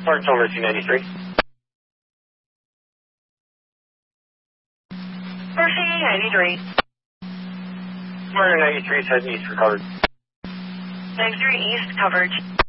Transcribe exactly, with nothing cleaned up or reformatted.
Parts over two ninety-three. Mercy ninety-three. Murder ninety-three is heading east for coverage. ninety-three East, coverage.